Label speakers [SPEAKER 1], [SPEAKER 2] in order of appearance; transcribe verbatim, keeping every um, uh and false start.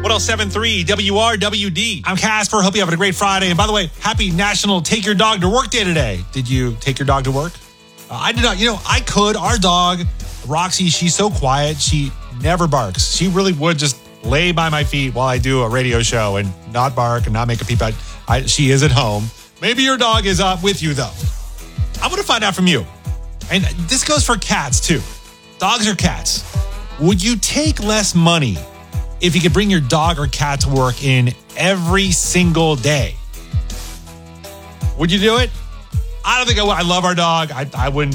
[SPEAKER 1] oh seven point three W R W D. I'm Casper. Hope you're having a great Friday. And by the way, happy National Take Your Dog to Work Day today. Did you take your dog to work? Uh, I did not. You know, I could. Our dog, Roxy, she's so quiet. She never barks. She really would just lay by my feet while I do a radio show and not bark and not make a peep. I, I, she is at home. Maybe your dog is uh, with you, though. I want to find out from you. And this goes for cats, too. Dogs or cats. Would you take less money if you could bring your dog or cat to work in every single day? Would you do it? I don't think I would. I love our dog. I, I wouldn't